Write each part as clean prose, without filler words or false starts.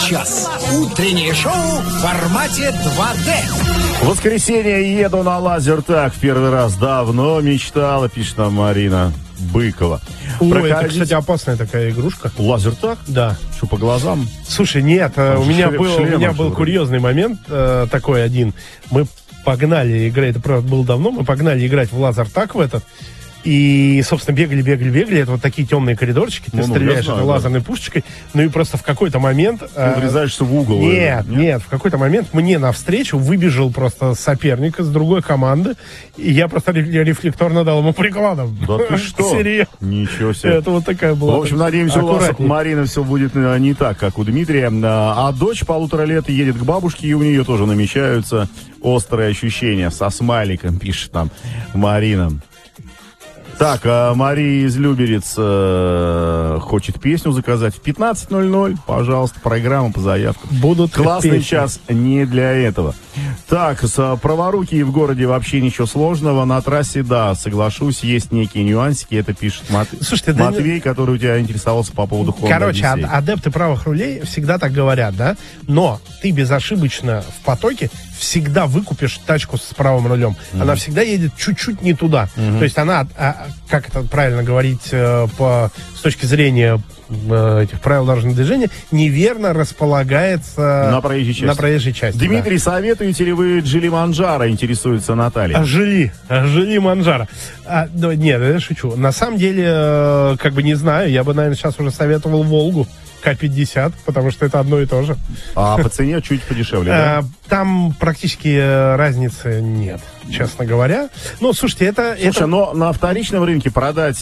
час. Утреннее шоу в формате 2D. В воскресенье еду на лазертаг. В первый раз давно мечтала, пишет нам Марина Быкова. Ой, это, кстати, опасная такая игрушка. Лазертаг? Да. Что, по глазам? Слушай, нет, у меня был курьезный момент такой один. Мы погнали играть, это, правда, было давно, мы погнали играть в лазертаг в этот. И, собственно, бегали. Это вот такие темные коридорчики. Ты стреляешь этой лазерной пушечкой. Ну и просто в какой-то момент... Ты врезаешься в угол. Нет. В какой-то момент мне навстречу выбежал просто соперник из другой команды. И я просто рефлекторно дал ему прикладом. Да ты что? Серьезно. Ничего себе. Это вот такая была. В общем, надеемся, у вас, Марина, все будет не так, как у Дмитрия. А дочь 1,5 лет едет к бабушке, и у нее тоже намечаются острые ощущения. Со смайликом, пишет нам Марина. Так, Мария из Люберец хочет песню заказать в 15:00. Пожалуйста, программа по заявкам. Будут классный песни. Час не для этого. Так, с праворуки в городе вообще ничего сложного. На трассе, да, соглашусь, есть некие нюансики. Это пишет Матвей, который у тебя интересовался по поводу Honda Короче, Odyssey. адепты правых рулей всегда так говорят, да? Но ты безошибочно в потоке всегда выкупишь тачку с правым рулем. Она всегда едет чуть-чуть не туда. То есть она, как это правильно говорить с точки зрения этих правил дорожного движения, неверно располагается на проезжей части. Дмитрий, да. Советуете ли вы Джили Манджаро, интересуется Наталья? Жили Манджаро. Нет, я шучу. На самом деле, как бы не знаю, я бы, наверное, сейчас уже советовал Волгу К-50, потому что это одно и то же. А по цене чуть подешевле, да? Там практически разницы нет, честно говоря. Ну, слушайте, Слушай, но на вторичном рынке продать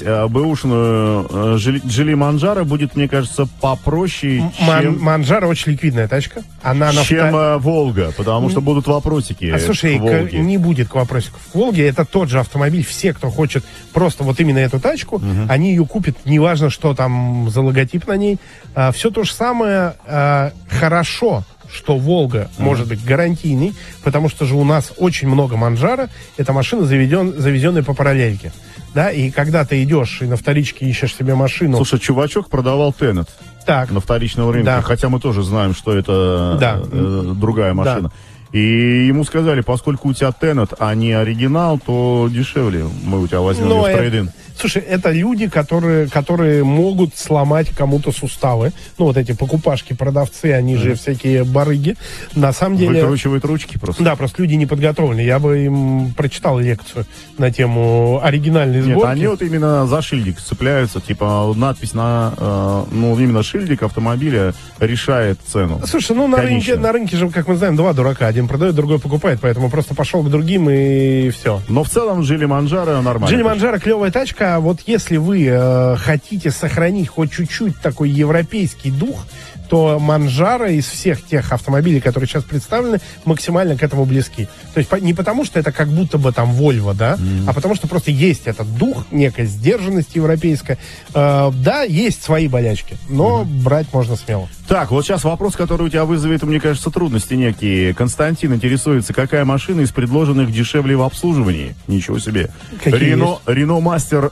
бэушную Джили Манджаро будет, мне кажется, попроще, чем... Манджаро очень ликвидная тачка. Чем Волга, потому что будут вопросики слушай, к Волге. Не будет вопросиков к Волге. Это тот же автомобиль. Все, кто хочет просто вот именно эту тачку, они ее купят, неважно, что там за логотип на ней. Все то же самое. Хорошо, что Волга может быть гарантийной, потому что же у нас очень много Манджаро. Это машина, завезенная по параллельке. Да, и когда ты идешь и на вторичке ищешь себе машину... Слушай, чувачок продавал Тенет на вторичном рынке, да. Хотя мы тоже знаем, что это другая машина. Да. И ему сказали, поскольку у тебя Тенет, а не оригинал, то дешевле мы у тебя возьмем в трейд-ин. Слушай, это люди, которые могут сломать кому-то суставы. Ну, вот эти покупашки-продавцы, они же всякие барыги. На самом деле... Выкручивают ручки просто. Да, просто люди неподготовленные. Я бы им прочитал лекцию на тему оригинальной сборки. Нет, они вот именно за шильдик цепляются. Типа надпись на... именно шильдик автомобиля решает цену. Слушай, на рынке же, как мы знаем, два дурака. Один продает, другой покупает. Поэтому просто пошел к другим и все. Но в целом Джили Манджаро нормально. Джили Манджаро клевая тачка. Вот если вы хотите сохранить хоть чуть-чуть такой европейский дух, то Манджаро из всех тех автомобилей, которые сейчас представлены, максимально к этому близки. То есть не потому, что это как будто бы там Volvo, да, а потому что просто есть этот дух, некая сдержанность европейская. Да, есть свои болячки, но брать можно смело. Так, вот сейчас вопрос, который у тебя вызовет, мне кажется, трудности некие. Константин интересуется, какая машина из предложенных дешевле в обслуживании? Ничего себе. Рено Мастер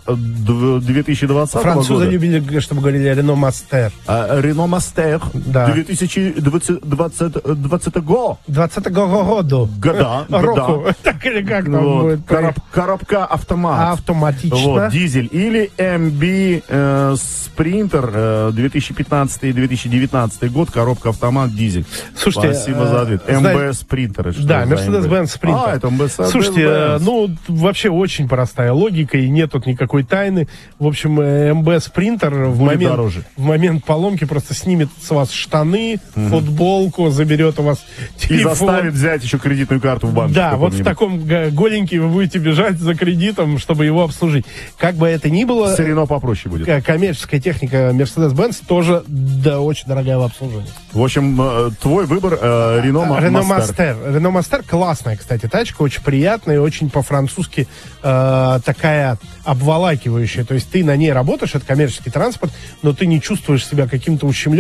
2020 Французы года. любили, чтобы говорили Рено Мастер. Рено Мастер 2020 года. 20-го года. Року. Так или как там будет? Коробка автомат. Автоматично. Дизель. Или MB Sprinter 2015-2019 год. Коробка автомат, дизель. Слушайте, спасибо за ответ. MB Sprinter. Да, Mercedes-Benz Sprinter. Это Mercedes-Benz. Слушайте, вообще очень простая логика, и нет тут никакой тайны. В общем, MB Sprinter в момент поломки просто снимет с вас штаны, футболку, заберет у вас телефон. И заставит взять еще кредитную карту в банке. Да, вот в таком голенький вы будете бежать за кредитом, чтобы его обслужить. Как бы это ни было... С Рено попроще будет. Коммерческая техника Mercedes-Benz тоже очень дорогая в обслуживании. В общем, твой выбор Рено Мастер. Рено Мастер классная, кстати, тачка, очень приятная, очень по-французски такая обволакивающая. То есть ты на ней работаешь, это коммерческий транспорт, но ты не чувствуешь себя каким-то ущемленным. Там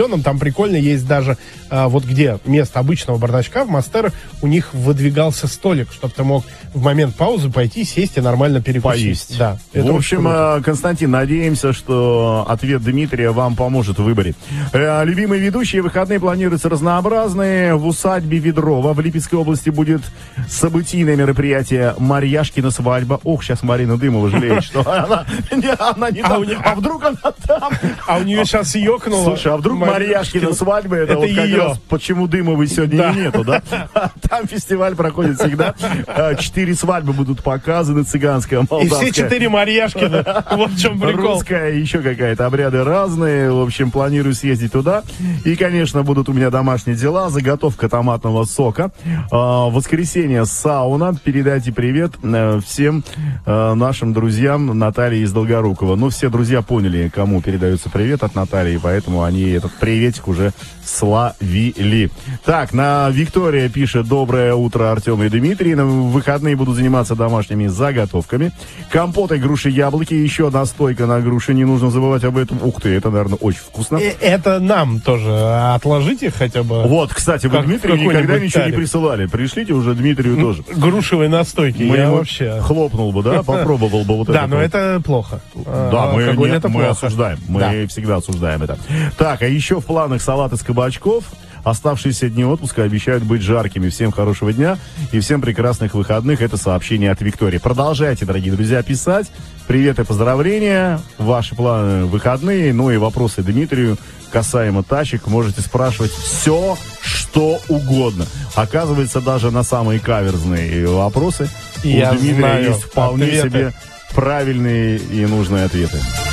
прикольно, есть даже вот где место обычного бардачка в Мастерах, у них выдвигался столик, чтобы ты мог в момент паузы пойти, сесть и нормально перекусить. Поесть. Да, в общем, Константин, надеемся, что ответ Дмитрия вам поможет в выборе. Любимые ведущие выходные планируются разнообразные. В усадьбе Ведрова в Липецкой области будет событийное мероприятие «Марьяшкина свадьба». Ох, сейчас Марина Дымова жалеет, что она не там. А вдруг она там? А у нее сейчас ёкнуло. Слушай, а вдруг Марьяшкина свадьба, это вот как раз почему Дымовой сегодня нету, да? Там фестиваль проходит всегда. 4 свадьбы будут показаны, цыганская, молдавская. И все 4 Марьяшкины. Вот в чем прикол. Русская, еще какая-то, обряды разные. В общем, планирую съездить туда. И, конечно, будут у меня домашние дела. Заготовка томатного сока. Воскресенье сауна. Передайте привет всем нашим друзьям Наталье из Долгорукова. Ну, все друзья поняли, кому передается привет от Натальи, поэтому они этот приветик уже словили. Так, Виктория пишет: доброе утро, Артем и Дмитрий. На выходные буду заниматься домашними заготовками. Компоты, груши, яблоки. Еще настойка на груши. Не нужно забывать об этом. Ух ты, это, наверное, очень вкусно. Это нам тоже. Отложите хотя бы. Вот, кстати, вы Дмитрию никогда ничего не присылали. Пришлите уже Дмитрию тоже. Грушевые настойки. Я вообще хлопнул бы, да? Попробовал бы вот это. Да, но это плохо. Да, мы осуждаем. Мы всегда осуждаем это. Так, а еще в планах салат из кабачков. Оставшиеся дни отпуска обещают быть жаркими. Всем хорошего дня и всем прекрасных выходных. Это сообщение от Виктории. Продолжайте, дорогие друзья, писать. Привет и поздравления. Ваши планы выходные, ну и вопросы Дмитрию касаемо тачек. Можете спрашивать все, что угодно. Оказывается, даже на самые каверзные вопросы у Дмитрия есть вполне себе правильные и нужные ответы.